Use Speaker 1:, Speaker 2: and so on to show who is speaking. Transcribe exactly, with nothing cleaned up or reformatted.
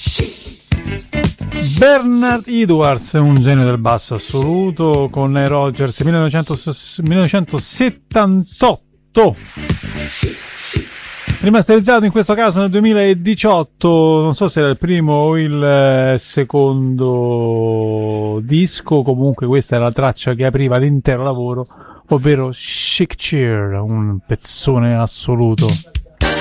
Speaker 1: Bernard Edwards, un genio del basso assoluto, con Nile Rodgers, millenovecentosettantotto, rimasterizzato in questo caso nel duemiladiciotto. Non so se era il primo o il secondo disco, comunque questa è la traccia che apriva l'intero lavoro, ovvero Chic Cheer, un pezzone assoluto.